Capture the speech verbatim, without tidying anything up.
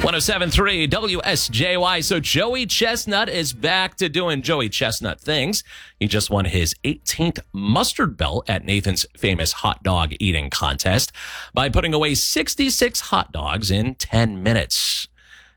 one oh seven point three W S J Y. So Joey Chestnut is back to doing Joey Chestnut things. He just won his eighteenth mustard belt at Nathan's famous hot dog eating contest by putting away sixty-six hot dogs in ten minutes.